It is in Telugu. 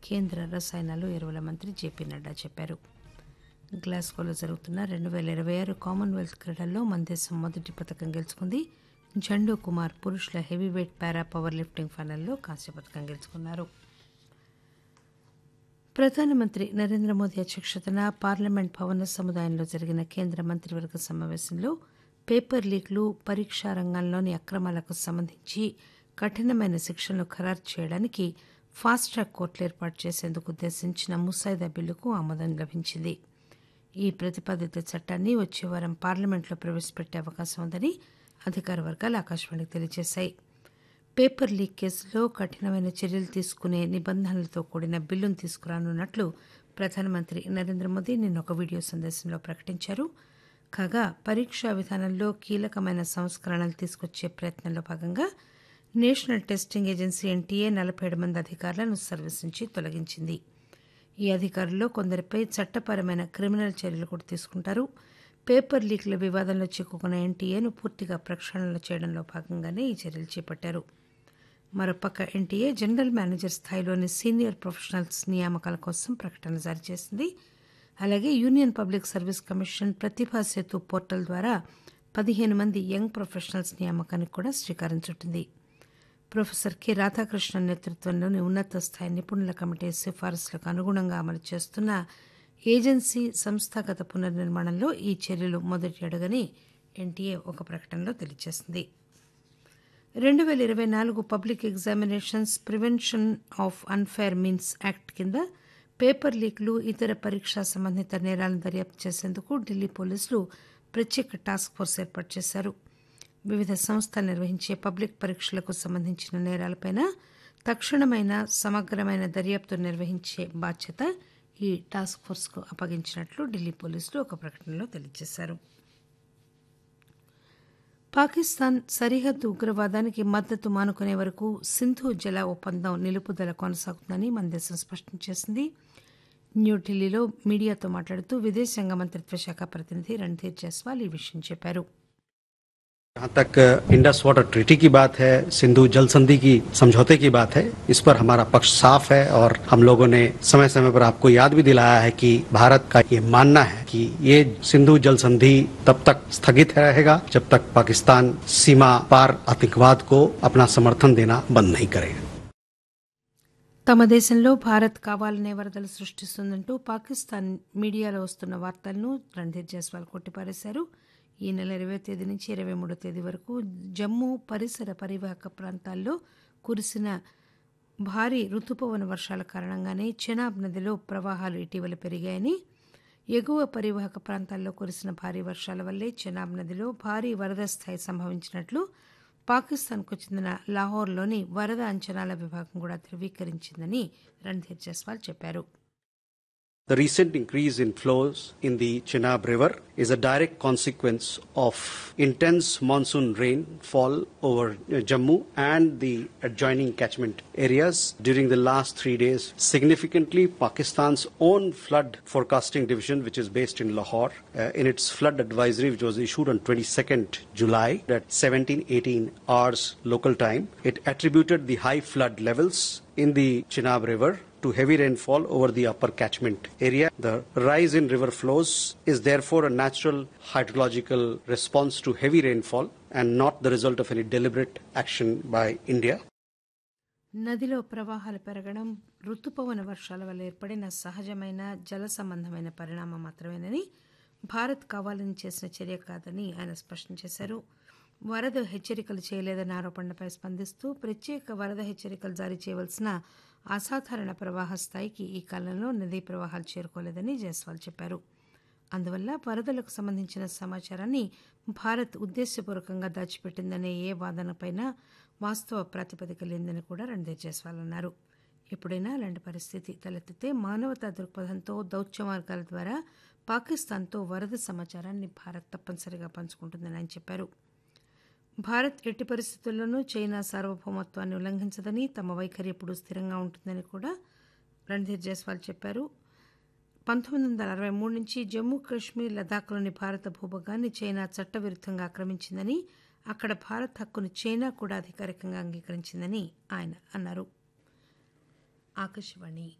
కేంద్ర రసాయనాలు ఎరువుల మంత్రి జేపీ నడ్డా చెప్పారు. గ్లాస్గోలో జరుగుతున్న 2026 కామన్వెల్త్ క్రీడల్లో మన దేశం మొదటి పథకం గెలుచుకుంది. జండూ కుమార్ పురుషుల హెవీవెయిట్ పారా పవర్ లిఫ్టింగ్ ఫైనల్లో కాంస్య పథకం గెలుచుకున్నారు. ప్రధానమంత్రి నరేంద్ర మోదీ అధ్యక్షతన పార్లమెంట్ భవన సముదాయంలో జరిగిన కేంద్ర మంత్రివర్గ సమావేశంలో పేపర్ లీక్లు, పరీక్షా రంగంలోని అక్రమాలకు సంబంధించి కఠినమైన శిక్షలను ఖరారు చేయడానికి ఫాస్ట్ ట్రాక్ కోర్టులు ఏర్పాటు చేసేందుకు ఉద్దేశించిన ముసాయిదా బిల్లుకు ఆమోదం లభించింది. ఈ ప్రతిపాదిత చట్టాన్ని వచ్చే వారం పార్లమెంట్లో ప్రవేశపెట్టే అవకాశం ఉందని అధికార వర్గాలు ఆకాశవాణికి తెలియజేశాయి. పేపర్ లీక్ కేసులో కఠినమైన చర్యలు తీసుకునే నిబంధనలతో కూడిన బిల్లును తీసుకురానున్నట్లు ప్రధానమంత్రి నరేంద్ర మోదీ నిన్న ఒక వీడియో సందేశంలో ప్రకటించారు. కాగా పరీక్షా విధానంలో కీలకమైన సంస్కరణలు తీసుకొచ్చే ప్రయత్నంలో భాగంగా నేషనల్ టెస్టింగ్ ఏజెన్సీ ఎన్టీఏ 47 మంది అధికారులను సర్వీస్ నుంచి తొలగించింది. ఈ అధికారుల్లో కొందరిపై చట్టపరమైన క్రిమినల్ చర్యలు కూడా తీసుకుంటారు. పేపర్ లీక్ల వివాదంలో చిక్కుకున్న ఎన్టీఏను పూర్తిగా ప్రక్షాళన చేయడంలో భాగంగానే ఈ చర్యలు చేపట్టారు. మరోపక్క NTA general manager స్థాయిలోని senior professionals నియామకాల కోసం ప్రకటన జారీ చేసింది. అలాగే యూనియన్ పబ్లిక్ సర్వీస్ కమిషన్ ప్రతిభా సేతు పోర్టల్ ద్వారా 15 మంది యంగ్ ప్రొఫెషనల్స్ నియామకానికి కూడా శ్రీకారం చుట్టింది. ప్రొఫెసర్ కె రాధాకృష్ణన్ నేతృత్వంలోని ఉన్నత స్థాయి నిపుణుల కమిటీ సిఫారసులకు అనుగుణంగా అమలు చేస్తున్న ఏజెన్సీ సంస్థాగత పునర్నిర్మాణంలో ఈ చర్యలు మొదటి అడుగని ఎన్టీఏ ఒక ప్రకటనలో తెలియజేసింది. 2024 public examinations prevention of unfair means act కింద పేపర్ లీక్లు, ఇతర పరీక్షా సంబంధిత నేరాలను దర్యాప్తు చేసేందుకు ఢిల్లీ పోలీసులు ప్రత్యేక టాస్క్ ఫోర్స్ ఏర్పాటు చేశారు. వివిధ సంస్థలు నిర్వహించే పబ్లిక్ పరీక్షలకు సంబంధించిన నేరాలపై తక్షణమైన సమగ్రమైన దర్యాప్తు నిర్వహించే బాధ్యత ఈ టాస్క్ ఫోర్స్కు అప్పగించినట్లు ఢిల్లీ పోలీసులు ఒక ప్రకటనలో తెలియజేశారు. పాకిస్తాన్ సరిహద్దు ఉగ్రవాదానికి మద్దతు మానుకునే వరకు సింధు జల ఒప్పందం నిలుపుదల కొనసాగుతుందని మన దేశం స్పష్టం చేసింది. న్యూఢిల్లీలో మీడియాతో మాట్లాడుతూ విదేశాంగ మంత్రిత్వ శాఖ ప్రతినిధి రణ్ధీర్ జైస్వాల్ ఈ విషయం చెప్పారు. जहाँ तक इंडस वाटर ट्रीटी की बात है, सिंधु जल संधि की समझौते की बात है, इस पर हमारा पक्ष साफ है और हम लोगों ने समय समय पर आपको याद भी दिलाया है कि भारत का ये मानना है कि ये सिंधु जल संधि तब तक स्थगित रहेगा जब तक पाकिस्तान सीमा पार आतंकवाद को अपना समर्थन देना बंद नहीं करेगा. తమ దేశంలో భారత్ కావాలనే వరదలు సృష్టిస్తుందంటూ పాకిస్తాన్ మీడియాలో వస్తున్న వార్తలను రణ్ధీర్ జైస్వాల్ కొట్టిపారేశారు. ఈ నెల 20 తేదీ నుంచి 23 తేదీ వరకు జమ్మూ పరిసర పరివాహక ప్రాంతాల్లో కురిసిన భారీ రుతుపవన వర్షాల కారణంగానే చెనాబ్ నదిలో ప్రవాహాలు ఇటీవల పెరిగాయని, ఎగువ పరివాహక ప్రాంతాల్లో కురిసిన భారీ వర్షాల వల్లే చెనాబ్ నదిలో భారీ వరద స్థాయి సంభవించినట్లు పాకిస్తాన్కు చెందిన లాహోర్లోని వరద అంచనాల విభాగం కూడా ధృవీకరించిందని రణ్ధీర్ జైస్వాల్ చెప్పారు. The recent increase in flows in the Chenab River is a direct consequence of intense monsoon rainfall over Jammu and the adjoining catchment areas during the last 3 days. Significantly, Pakistan's own flood forecasting division, which is based in Lahore, in its flood advisory, which was issued on 22nd July at 17:18 hours local time, it attributed the high flood levels in the Chenab River to heavy rainfall over the upper catchment area. The rise in river flows is therefore a natural hydrological response to heavy rainfall and not the result of any deliberate action by India. నదిలో ప్రవాహాలు పెరగడం రుతుపవన వర్షాల వల్ల ఏర్పడిన సహజమైన జల సంబంధమైన పరిణామం మాత్రమేనని, భారత్ కావాలని చేసిన చర్య కాదని ఆయన స్పష్టం చేశారు. వరద హెచ్చరికలు చేయలేదన్న ఆరోపణలపై స్పందిస్తూ ప్రత్యేక వరద హెచ్చరికలు జారీ చేయవలసిన అసాధారణ ప్రవాహ స్థాయికి ఈ కాలంలో నదీ ప్రవాహాలు చేరుకోలేదని జైస్వాల్ చెప్పారు. అందువల్ల వరదలకు సంబంధించిన సమాచారాన్ని భారత్ ఉద్దేశపూర్వకంగా దాచిపెట్టిందనే ఏ వాదనపైనా వాస్తవ ప్రాతిపదిక లేదని కూడా రణ్ధీర్ జైస్వాల్ అన్నారు. ఎప్పుడైనా అలాంటి పరిస్థితి తలెత్తితే మానవతా దృక్పథంతో దౌత్య మార్గాల ద్వారా పాకిస్తాన్తో వరద సమాచారాన్ని భారత్ తప్పనిసరిగా పంచుకుంటుందని ఆయన చెప్పారు. భారత్ ఎట్టి పరిస్థితుల్లోనూ చైనా సార్వభౌమత్వాన్ని ఉల్లంఘించదని, తమ వైఖరి ఎప్పుడూ స్థిరంగా ఉంటుందని కూడా రణ్ధీర్ జైస్వాల్ చెప్పారు. 1963 నుంచి జమ్మూ కాశ్మీర్, లదాఖ్లోని భారత భూభాగాన్ని చైనా చట్టవిరుద్ధంగా ఆక్రమించిందని, అక్కడ భారత్ హక్కును చైనా కూడా అధికారికంగా అంగీకరించిందని ఆయన అన్నారు. ఆకాశవాణి